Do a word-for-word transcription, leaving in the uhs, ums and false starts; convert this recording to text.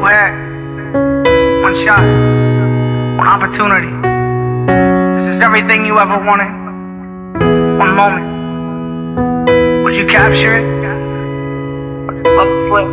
you had one shot, one opportunity. This is everything you ever wanted. One moment. Would you capture it? Or just let it slip?